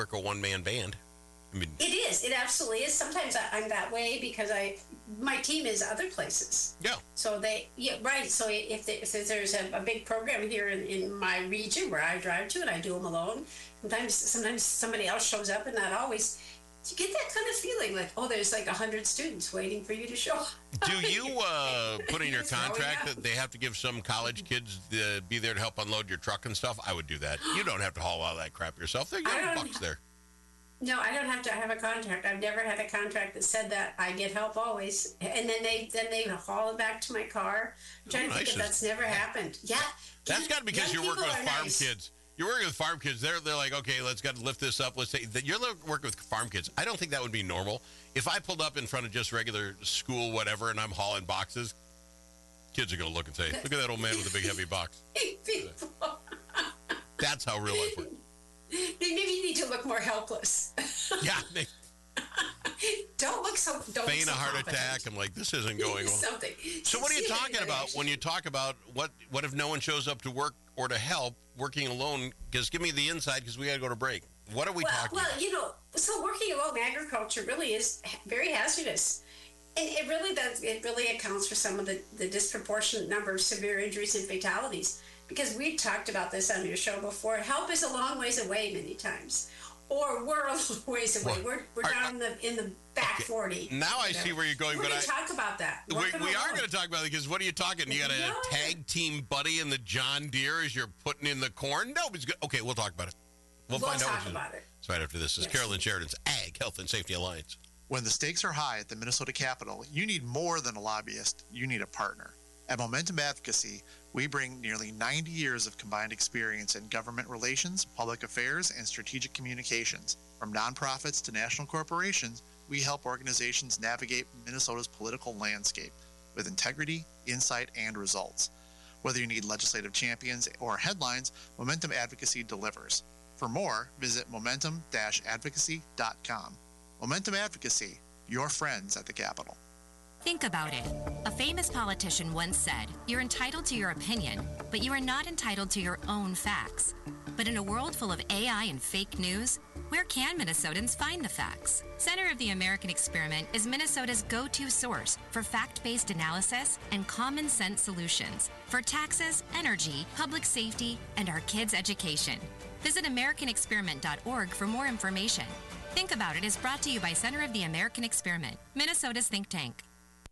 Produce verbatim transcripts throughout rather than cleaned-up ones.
work a one-man band. I mean, it is. It absolutely is. Sometimes I, I'm that way because I, my team is other places. Yeah. So they, yeah, right. So if, they, if there's a, a big program here in, in my region where I drive to and I do them alone, sometimes sometimes somebody else shows up, and not always. You get that kind of feeling like, oh, there's like a hundred students waiting for you to show up. Do you uh, put in your contract that they have to give some college kids to be there to help unload your truck and stuff? I would do that. You don't have to haul all that crap yourself. There are young bucks there. No, I don't have to have a contract. I've never had a contract that said that. I get help always, and then they then they haul it back to my car. I'm trying oh, to nice. think if that's never happened. Yeah, that's got to be because you're working with farm nice. kids. You're working with farm kids. They're they're like, okay, let's got to lift this up. Let's say that you're working with farm kids. I don't think that would be normal. If I pulled up in front of just regular school, whatever, and I'm hauling boxes, kids are gonna look and say, "Look at that old man with a big heavy box." That's how real life works. Maybe you need to look more helpless. Yeah. They, don't look so. Don't feign so a heart confident. attack. I'm like, this isn't going well. Something. So what are you talking about when you talk about what? What if no one shows up to work or to help working alone? Just give me the inside because we got to go to break. What are we well, talking well, about? Well, you know, so working alone agriculture really is very hazardous. And it really does. It really accounts for some of the, the disproportionate number of severe injuries and fatalities. Because we've talked about this on your show before. Help is a long ways away many times, or we're a long ways away. Well, we're we're are, down in the in the back okay. forty. Now I see where you're going. We're but going I to talk about that. We, we are going to talk about it because what are you talking? You got a no. tag team buddy in the John Deere as you're putting in the corn? Nobody's good. Okay, we'll talk about it. We'll, we'll find talk out about it. It's right after this. This is yes. Carolyn Sheridan's Ag Health and Safety Alliance. When the stakes are high at the Minnesota Capitol, you need more than a lobbyist. You need a partner. At Momentum Advocacy, we bring nearly ninety years of combined experience in government relations, public affairs, and strategic communications. From nonprofits to national corporations, we help organizations navigate Minnesota's political landscape with integrity, insight, and results. Whether you need legislative champions or headlines, Momentum Advocacy delivers. For more, visit momentum dash advocacy dot com. Momentum Advocacy, your friends at the Capitol. Think about it. A famous politician once said, "You're entitled to your opinion, but you are not entitled to your own facts." But in a world full of A I and fake news, where can Minnesotans find the facts? Center of the American Experiment is Minnesota's go-to source for fact-based analysis and common sense solutions for taxes, energy, public safety, and our kids' education. Visit american experiment dot org for more information. Think About It is brought to you by Center of the American Experiment, Minnesota's think tank.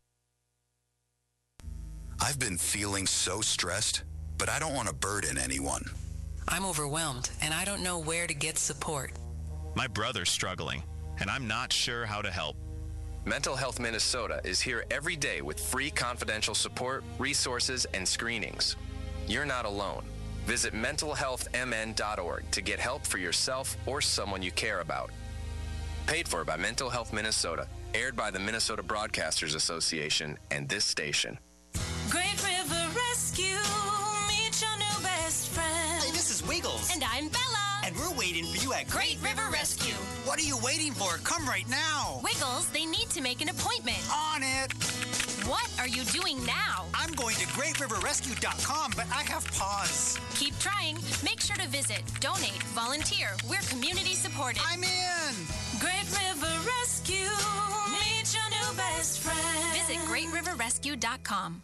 I've been feeling so stressed, but I don't want to burden anyone. I'm overwhelmed, and I don't know where to get support. My brother's struggling, and I'm not sure how to help. Mental Health Minnesota is here every day with free confidential support, resources, and screenings. You're not alone. Visit mental health m n dot org to get help for yourself or someone you care about. Paid for by Mental Health Minnesota, aired by the Minnesota Broadcasters Association and this station. Great River Rescue, meet your new best friend. Hey, this is Wiggles. And I'm Bella. And we're waiting for you at Great River Rescue. What are you waiting for? Come right now. Wiggles, they need to make an appointment. On it. What are you doing now? I'm going to great river rescue dot com, but I have pause. Keep trying. Make sure to visit, donate, volunteer. We're community supported. I'm in. Great River Rescue, meet your new best friend. Visit great river rescue dot com.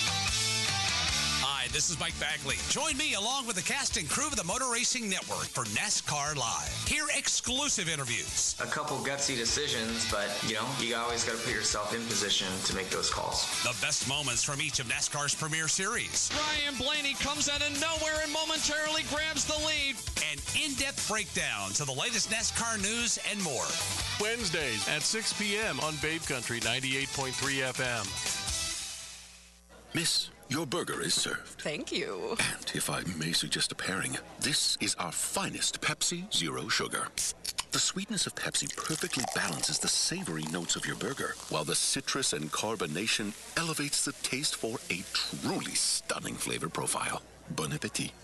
Hi, this is Mike Bagley. Join me along with the cast and crew of the Motor Racing Network for NASCAR Live. Hear exclusive interviews. A couple gutsy decisions, but, you know, you always got to put yourself in position to make those calls. The best moments from each of NASCAR's premier series. Ryan Blaney comes out of nowhere and momentarily grabs the lead. And in-depth breakdowns of the latest NASCAR news and more. Wednesdays at six p.m. on Babe Country ninety-eight point three F M. Miss, your burger is served. Thank you. And if I may suggest a pairing, this is our finest Pepsi Zero Sugar. The sweetness of Pepsi perfectly balances the savory notes of your burger, while the citrus and carbonation elevates the taste for a truly stunning flavor profile. Bon appetit.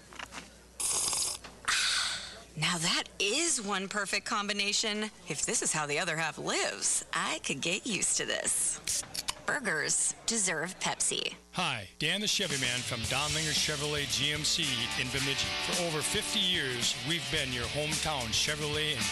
Now that is one perfect combination. If this is how the other half lives, I could get used to this. Burgers deserve Pepsi. Hi, Dan the Chevy Man from Donlinger Chevrolet G M C in Bemidji. For over fifty years, we've been your hometown Chevrolet and